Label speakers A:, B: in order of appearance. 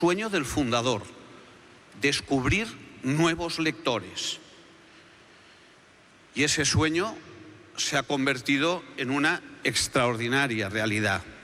A: Sueño del fundador, descubrir nuevos lectores. Y ese sueño se ha convertido en una extraordinaria realidad.